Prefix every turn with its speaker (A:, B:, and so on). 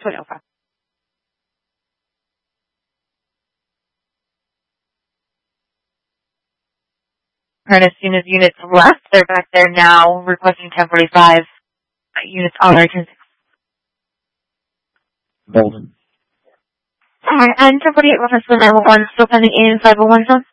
A: Toyota. And as soon as units left, they're back there now requesting 1045 units on our 10.
B: Bolden.
A: Alright, and 1048 reference to 911 still pending in 501 zone.